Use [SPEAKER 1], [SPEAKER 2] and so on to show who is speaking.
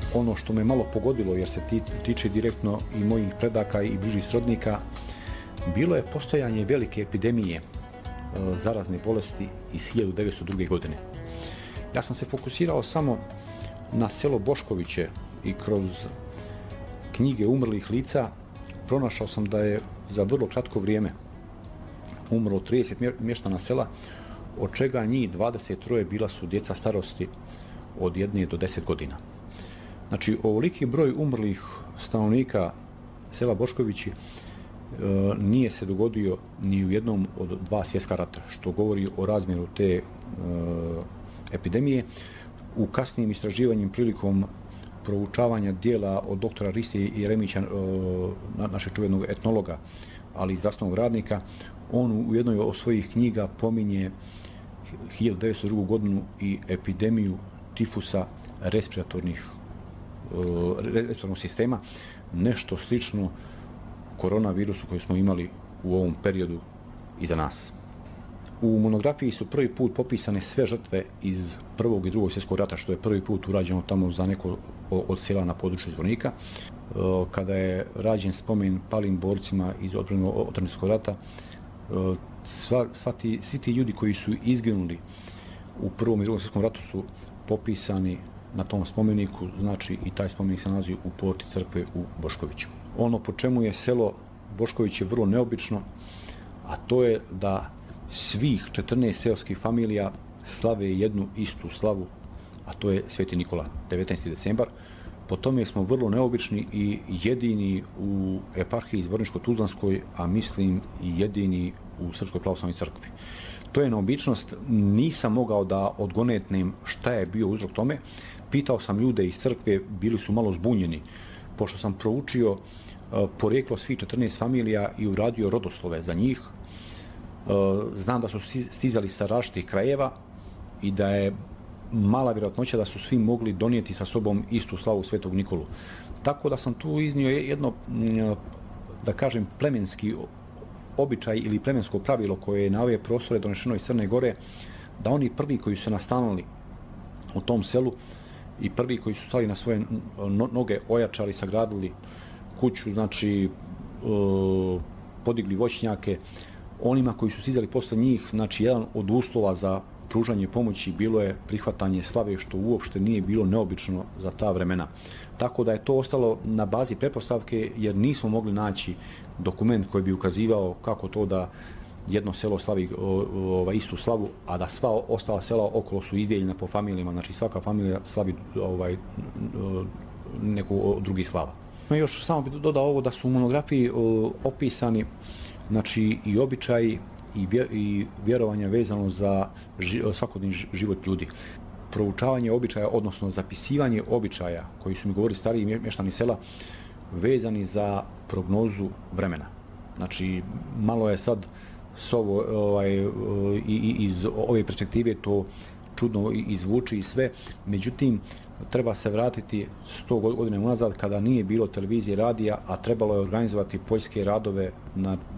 [SPEAKER 1] ono što me malo pogodilo, jer se tiče direktno i mojih predaka i bližih srodnika, bilo je postojanje velike epidemije zarazne bolesti iz 1902. godine. Ja sam se fokusirao samo na selo Boškoviće i kroz knjige umrlih lica pronašao sam da je za vrlo kratko vrijeme umrlo 30 mještana sela, od čega njih 23 bila su djeca starosti od 1 do 10 godina. Znači, ovoliki broj umrlih stanovnika sela Boškovići nije se dogodio ni u jednom od 2 svjetska rata, što govori o razmjeru te epidemije. U kasnijim istraživanjem prilikom proučavanja dijela od doktora Ristije i Jeremića, našeg čuvenog etnologa, ali i zdravstvenog radnika, on u jednoj od svojih knjiga pominje 1902. godinu i epidemiju tifusa respiratornog sistema, nešto slično koronavirusu koji smo imali u ovom periodu iza nas. U monografiji su prvi put popisane sve žrtve iz Prvog i Drugog svjetskog rata, što je prvi put urađeno tamo za neko od sela na području Zvornika. Kada je rađen spomen palim borcima iz Otranskog rata, svi ti ljudi koji su izginuli u Prvom i Drugom svjetskom ratu su popisani na tom spomeniku, znači i taj spomenik se nalazi u porti crkve u Boškoviću. Ono po čemu je selo Bošković je vrlo neobično, a to je da svih 14 seoskih familija slave jednu istu slavu, a to je Sveti Nikola, 19. decembar. Po tome smo vrlo neobični i jedini u eparhiji Zvorničko-Tuzlanskoj, a mislim i jedini u Srpskoj pravoslavnoj crkvi. To je neobičnost, nisam mogao da odgonetnem šta je bio uzrok tome. Pitao sam ljude iz crkve, bili su malo zbunjeni, pošto sam proučio porijeklo svih 14 familija i uradio rodoslove za njih. Znam da su stizali sa različitih krajeva i da je mala vjerojatnoća da su svi mogli donijeti sa sobom istu slavu Svetog Nikolu. Tako da sam tu iznio jedno, da kažem, plemenski običaj ili plemensko pravilo koje je na ove prostore donešeno iz Crne Gore, da oni prvi koji su nastanuli u tom selu i prvi koji su stali na svoje noge, ojačali, sagradili kuću, znači podigli voćnjake, onima koji su stizali posle njih, znači jedan od uslova za pružanje pomoći bilo je prihvatanje slave, što uopšte nije bilo neobično za ta vremena. Tako da je to ostalo na bazi pretpostavke, jer nismo mogli naći dokument koji bi ukazivao kako to da jedno selo slavi istu slavu, a da sva ostala sela okolo su izdijeljena po familijama, znači svaka familija slavi neku od drugih slava. Još samo bih dodao ovo da su u monografiji opisani, znači, i običaji i vjerovanja vezano za svakodnevni život ljudi. Proučavanje običaja, odnosno zapisivanje običaja koji su mi govorili stariji mještani sela, vezani za prognozu vremena. Znači, malo je sad iz ove perspektive to čudno izvuči i sve, međutim, treba se vratiti 100 godina unazad kada nije bilo televizije i radija, a trebalo je organizovati poljske radove na